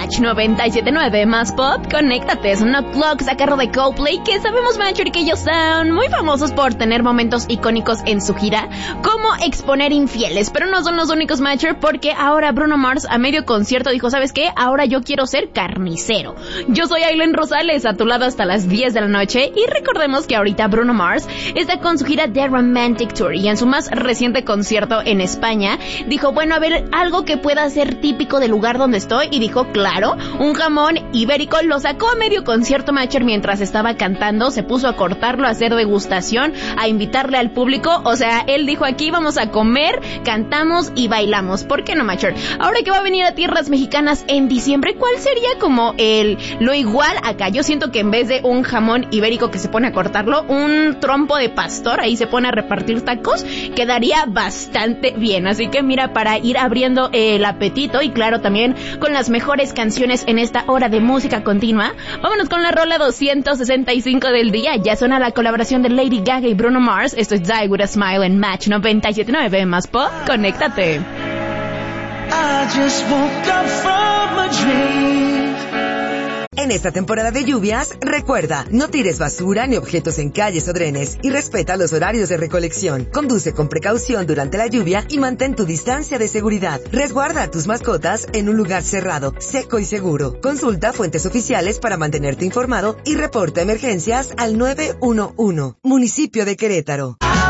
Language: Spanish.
Match 97.9 más pop. Conéctate, es un Clocks a cargo de Coldplay, que sabemos, Macher, que ellos son muy famosos por tener momentos icónicos en su gira, como exponer infieles, pero no son los únicos, Macher, porque ahora Bruno Mars a medio concierto dijo, ¿sabes qué? Ahora yo quiero ser carnicero. Yo soy Aileen Rosales, a tu lado hasta las 10 de la noche, y recordemos que ahorita Bruno Mars está con su gira The Romantic Tour, y en su más reciente concierto en España, dijo, bueno, a ver, algo que pueda ser típico del lugar donde estoy, y dijo, claro, un jamón ibérico. Lo sacó a medio concierto, Macher, mientras estaba cantando, se puso a cortarlo, a hacer degustación, a invitarle al público. O sea, él dijo, aquí vamos a comer, cantamos y bailamos. ¿Por qué no, Macher? Ahora que va a venir a tierras mexicanas en diciembre, ¿cuál sería como lo igual acá? Yo siento que en vez de un jamón ibérico que se pone a cortarlo, un trompo de pastor, ahí se pone a repartir tacos, quedaría bastante bien. Así que mira, para ir abriendo el apetito, y claro, también con las mejores canciones en esta hora de música continua, vámonos con la rola 265 del día. Ya suena la colaboración de Lady Gaga y Bruno Mars. Esto es Die With A Smile en Match 97.9 más pop. Conéctate. I just woke up from a dream. En esta temporada de lluvias, recuerda, no tires basura ni objetos en calles o drenes y respeta los horarios de recolección. Conduce con precaución durante la lluvia y mantén tu distancia de seguridad. Resguarda a tus mascotas en un lugar cerrado, seco y seguro. Consulta fuentes oficiales para mantenerte informado y reporta emergencias al 911. Municipio de Querétaro.